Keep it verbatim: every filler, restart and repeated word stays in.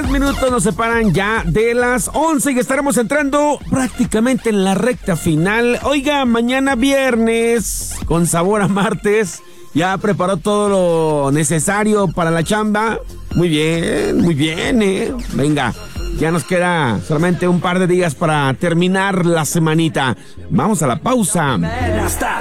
Diez minutos nos separan ya de las once y estaremos entrando prácticamente en la recta final. Oiga, mañana viernes, con sabor a martes, ya preparó todo lo necesario para la chamba. Muy bien, muy bien, eh. Venga, ya nos queda solamente un par de días para terminar la semanita. Vamos a la pausa.